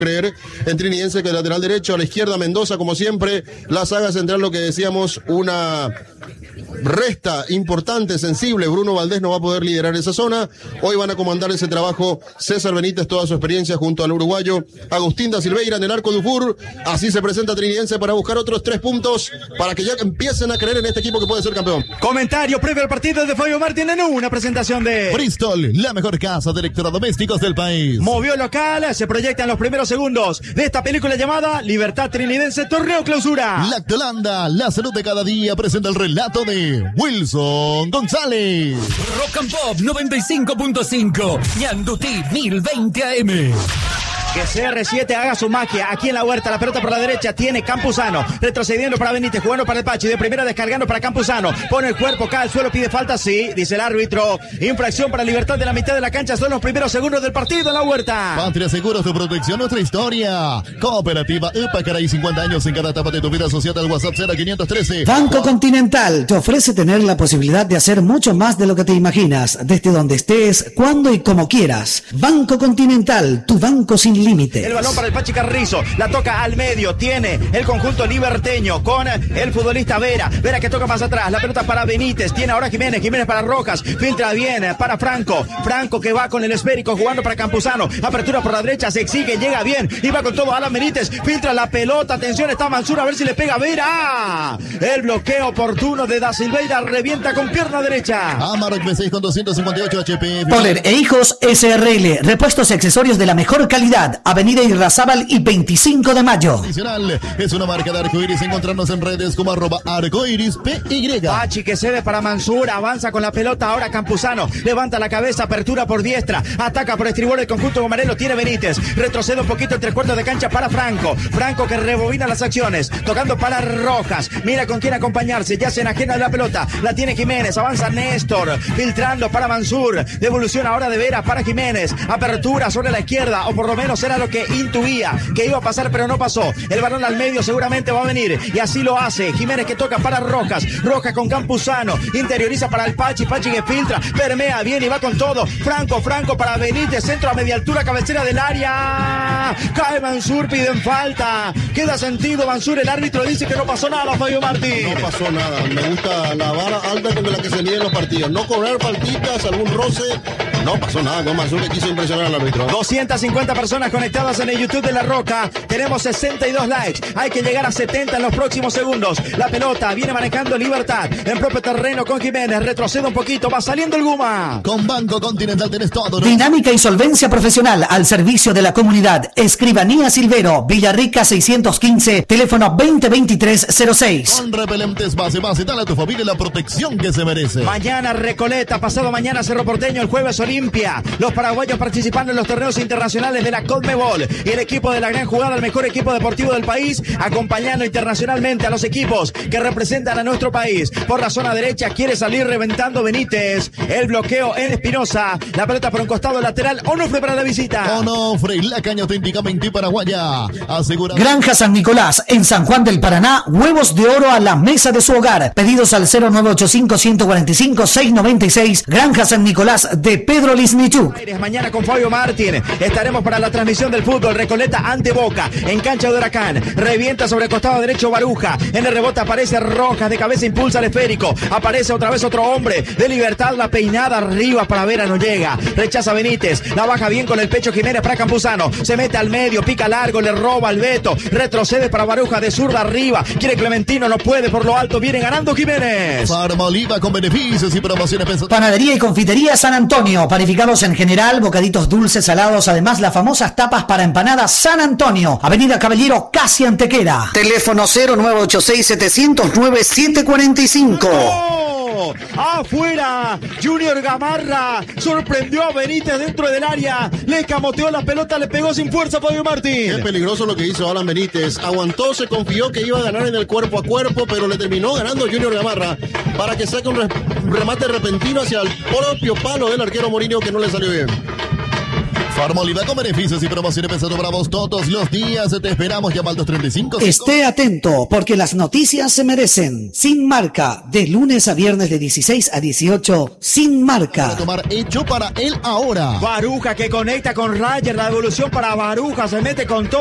creer en Trinidense, que el lateral derecho, a la izquierda Mendoza, como siempre, la saga central, lo que decíamos, una resta importante, sensible. Bruno Valdés no va a poder liderar esa zona. Hoy van a comandar ese trabajo César Benítez, toda su experiencia junto al uruguayo Agustín da Silveira en el arco de Ufur. Así se presenta Trinidense para buscar otros 3 puntos para que ya empiecen a creer en este equipo que puede ser campeón. Comentario previo al partido de Fabio Martín en una presentación de Bristol, la mejor casa de electrodomésticos del país. Movió local, se proyectan los primeros segundos de esta película llamada Libertad Trinidense Torneo Clausura. Lactolanda, la salud de cada día, presenta el relato de Wilson González. Rock and Pop 95.5 Ñandutí 1020 AM. Que CR7 haga su magia aquí en la huerta. La pelota por la derecha tiene Campuzano. Retrocediendo para Benítez, jugando para el Pachi. De primera descargando para Campuzano. Pone el cuerpo, cae al suelo, pide falta. Sí, dice el árbitro. Infracción para Libertad de la mitad de la cancha. Son los primeros segundos del partido en la huerta. Patria Seguros, tu protección, nuestra historia. Cooperativa Upacaray, 50 años en cada etapa de tu vida. Asociada al WhatsApp 0513. Banco Continental te ofrece tener la posibilidad de hacer mucho más de lo que te imaginas, desde donde estés, cuando y como quieras. Banco Continental, tu banco sin límites. El balón para el Pachi Carrizo, la toca al medio, tiene el conjunto liberteño con el futbolista Vera que toca más atrás, la pelota para Benítez, tiene ahora Jiménez para Rojas, filtra bien para Franco que va con el esférico jugando para Campuzano, apertura por la derecha, se exige, llega bien, y va con todo Alan Benítez, filtra la pelota, atención, está Mansur a ver si le pega Vera, el bloqueo oportuno de da Silveira, revienta con pierna derecha. Amarok V6 con 258 HP. Poler e Hijos SRL, repuestos y accesorios de la mejor calidad. Avenida Irrazábal y 25 de mayo. Adicional, es una marca de Arcoiris. Encontrarnos en redes como @arcoirispy. Pachi que cede para Mansur, avanza con la pelota ahora Campuzano, levanta la cabeza, apertura por diestra, ataca por estribor el conjunto gomarelo, tiene Benítez, retrocede un poquito en 3/4 de cancha para Franco que rebobina las acciones, tocando para Rojas, mira con quién acompañarse, ya se enajena de la pelota, la tiene Jiménez, avanza Néstor, filtrando para Mansur, devolución ahora de Vera para Jiménez, apertura sobre la izquierda, o por lo menos era lo que intuía que iba a pasar, pero no pasó. El balón al medio seguramente va a venir, y así lo hace. Jiménez que toca para Rojas con Campuzano, interioriza para el Pachi que filtra, permea bien y va con todo. Franco para Benítez, centro a media altura, cabecera del área. Cae Mansur, piden falta. Queda sentido Mansur, el árbitro dice que no pasó nada, Fabio Martín. No pasó nada, me gusta la vara alta con la que se miden los partidos. No cobrar faltitas, algún roce. No pasó nada con Mansur, que quiso impresionar al árbitro. 250 personas conectadas en el YouTube de La Roca. Tenemos 62 likes. Hay que llegar a 70 en los próximos segundos. La pelota viene manejando Libertad en propio terreno con Jiménez. Retrocede un poquito. Va saliendo el Guma. Con Banco Continental tenés todo, ¿no? Dinámica y solvencia profesional al servicio de la comunidad. Escribanía Silvero, Villarrica 615, teléfono 2023-06. Con repelentes base, dale a tu familia la protección que se merece. Mañana Recoleta, pasado mañana Cerro Porteño, el jueves Olimpia. Los paraguayos participando en los torneos internacionales de la Conmebol. Y el equipo de la gran jugada, el mejor equipo deportivo del país, acompañando internacionalmente a los equipos que representan a nuestro país. Por la zona derecha quiere salir reventando Benítez. El bloqueo en Espinosa. La pelota por un costado lateral. Onofre para la visita. Onofre, la caña auténticamente paraguaya. Asegura. Granja San Nicolás, en San Juan del Paraná. Huevos de oro a la mesa de su hogar. Pedidos al 0985-145-696. Granja San Nicolás de Pedro Lisnichuk. Mañana con Fabio Martín estaremos para la transmisión del fútbol. Recoleta ante Boca en cancha de Huracán, revienta sobre el costado derecho Baruja, en el rebote aparece Rojas, de cabeza impulsa el esférico, aparece otra vez otro hombre de Libertad, la peinada arriba para Vera, no llega, rechaza Benítez, la baja bien con el pecho Jiménez para Campuzano, se mete al medio, pica largo, le roba al Beto, retrocede para Baruja de zurda arriba, quiere Clementino, no puede, por lo alto viene ganando Jiménez. Farma Oliva con beneficios y promociones. Panadería y confitería San Antonio, panificados en general, bocaditos dulces, salados, además las famosas tapas para empanadas San Antonio, Avenida Caballero, casi Antequera. Teléfono 0986-709-745. ¡No! ¡Afuera! Junior Gamarra sorprendió a Benítez dentro del área, le camoteó la pelota, le pegó sin fuerza a Fabio Martín. Qué peligroso lo que hizo Alan Benítez. Aguantó, se confió que iba a ganar en el cuerpo a cuerpo, pero le terminó ganando Junior Gamarra para que saque un remate repentino hacia el propio palo del arquero Mourinho, que no le salió bien. Formolida con beneficios y promociones pensando para vos todos los días. Te esperamos, llama al 235. Esté atento, porque las noticias se merecen. Sin Marca, de lunes a viernes de 16 a 18, Sin Marca. Para tomar hecho para él ahora. Baruja que conecta con Ryder, la evolución para Baruja, se mete con todo.